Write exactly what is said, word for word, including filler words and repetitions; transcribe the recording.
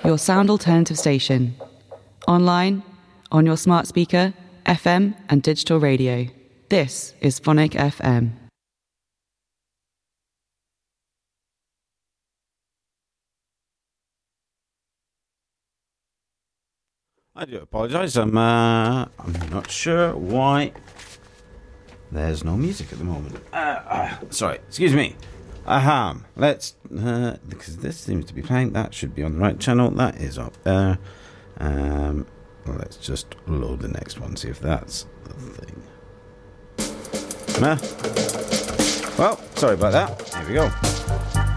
your sound alternative station. Online, on your smart speaker, F M and digital radio. This is Phonic F M. I do apologise. I'm uh, I'm not sure why there's no music at the moment. Uh, uh, sorry, excuse me. Ahem. Let's uh, because this seems to be playing. That should be on the right channel. That is up there. Um, let's just load the next one. See if that's the thing. Nah. Well, sorry about that. Here we go.